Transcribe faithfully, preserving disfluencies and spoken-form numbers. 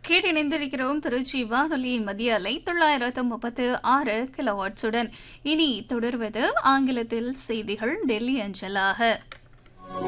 கேட்டிணைந்திருக்கிறோம் திருச்சி வானொலி மத்திய அலை தொள்ளாயிரத்து முப்பத்து ஆறு கிலோவாட்ஸுடன். இனி தொடர்வது ஆங்கிலத்தில் செய்திகள் டெல்லி அஞ்சலாக.